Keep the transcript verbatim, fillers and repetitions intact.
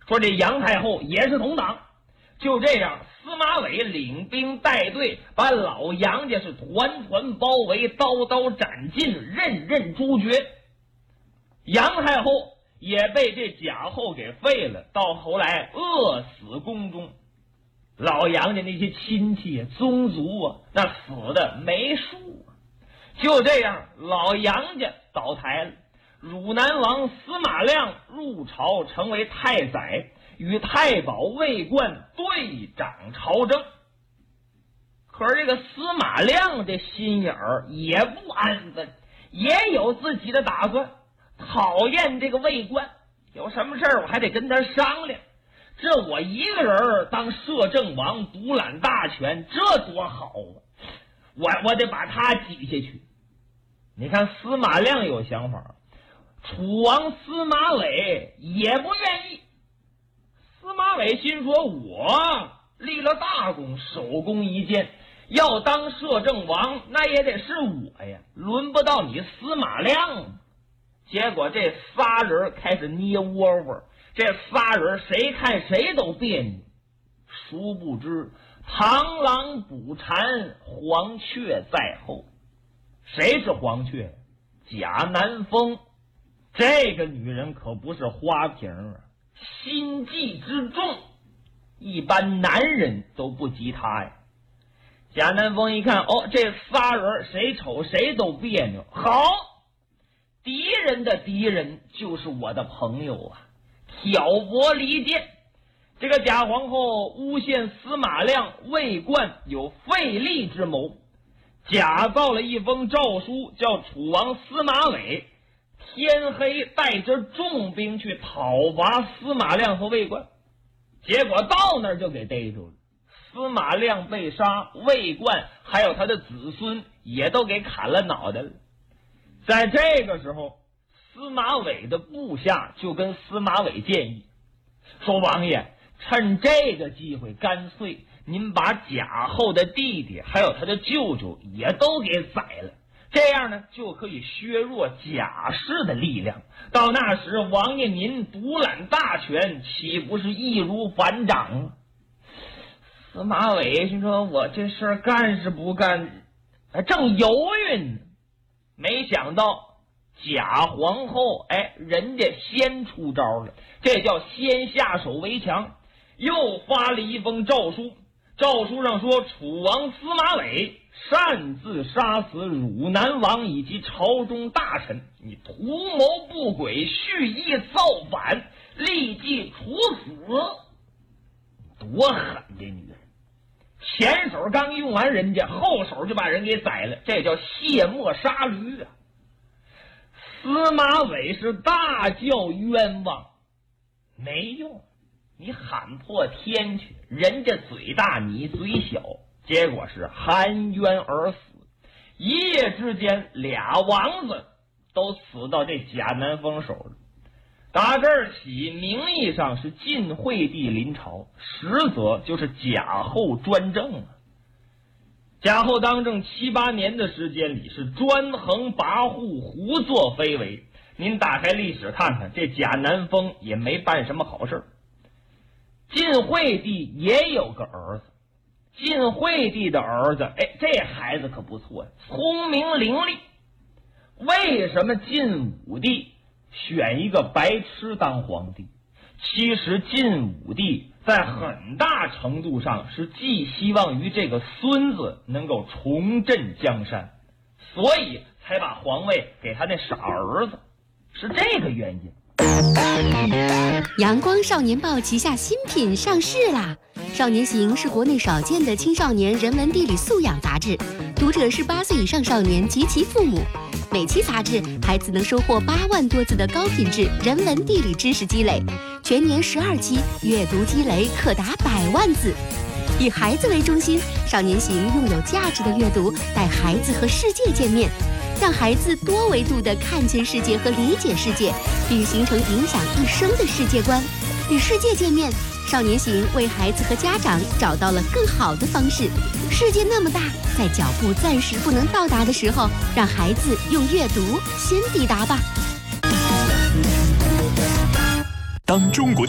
说这杨太后也是同党。就这样，司马伟领兵带队，把老杨家是团团包围，刀刀斩尽，任任诛绝。杨太后也被这贾后给废了，到后来饿死宫中。老杨家那些亲戚啊、宗族啊，那死的没数啊。就这样，老杨家倒台了，汝南王司马亮入朝成为太宰，与太保魏冠对掌朝政。可是这个司马亮这心眼儿也不安分，也有自己的打算，讨厌这个魏冠，有什么事儿我还得跟他商量。这我一个人当摄政王，独揽大权，这多好啊！我我得把他挤下去。你看司马亮有想法，楚王司马伟也不愿意。司马伟心说，我立了大功，首功一件，要当摄政王那也得是我呀，轮不到你司马亮。结果这仨人开始捏窝窝，这仨人谁看谁都别扭。殊不知螳螂捕蝉，黄雀在后。谁是黄雀？贾南风。这个女人可不是花瓶啊，心计之重，一般男人都不及她呀。贾南风一看，哦，这仨人谁瞅谁都别扭，好，敌人的敌人就是我的朋友啊，挑拨离间。这个贾皇后诬陷司马亮、魏冠有废立之谋，假造了一封诏书，叫楚王司马伟天黑带着重兵去讨伐司马亮和魏冠，结果到那儿就给逮住了。司马亮被杀，魏冠还有他的子孙也都给砍了脑袋了。在这个时候，司马伟的部下就跟司马伟建议说，王爷，趁这个机会，干脆您把贾后的弟弟还有他的舅舅也都给宰了，这样呢就可以削弱贾氏的力量。到那时，王爷您独揽大权，岂不是易如反掌啊？司马伟心说，我这事儿干是不干，还正犹豫呢，没想到贾皇后哎，人家先出招了，这叫先下手为强，又发了一封诏书。诏书上说，楚王司马伟擅自杀死汝南王以及朝中大臣，你图谋不轨，蓄意造反，立即处死。多狠这女人，前手刚用完人家，后手就把人给宰了，这叫卸磨杀驴啊！司马伟是大叫冤枉，没用，你喊破天去，人家嘴大你嘴小，结果是含冤而死。一夜之间，俩王子都死到这贾南风手了。打这儿起，名义上是晋惠帝临朝，实则就是贾后专政啊。贾后当政七八年的时间里，是专横跋扈，胡作非为。您打开历史看看，这贾南风也没办什么好事。晋惠帝也有个儿子，晋惠帝的儿子，哎，这孩子可不错呀，聪明伶俐。为什么晋武帝选一个白痴当皇帝？其实晋武帝在很大程度上是寄希望于这个孙子能够重振江山，所以才把皇位给他那傻儿子，是这个原因。 阳光少年报旗下新品上市啦！少年行是国内少见的青少年人文地理素养杂志，读者是八岁以上少年及其父母。每期杂志，孩子能收获八万多字的高品质人文地理知识积累，全年十二期，阅读积累可达百万字。以孩子为中心，少年行用有价值的阅读带孩子和世界见面，让孩子多维度地看见世界和理解世界，并形成影响一生的世界观。与世界见面，少年行为孩子和家长找到了更好的方式。世界那么大，在脚步暂时不能到达的时候，让孩子用阅读先抵达吧。 当中国